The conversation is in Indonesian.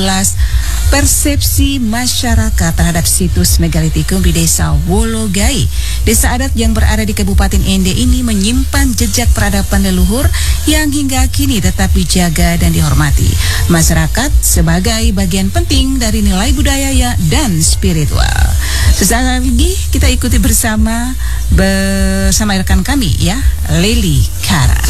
persepsi masyarakat terhadap situs megalitikum di Desa Wologai. Desa adat yang berada di Kabupaten Ende ini menyimpan jejak peradaban leluhur yang hingga kini tetap dijaga dan dihormati masyarakat sebagai bagian penting dari nilai budaya dan spiritual. Sesaat lagi kita ikuti bersama rekan kami ya, Leli Kara.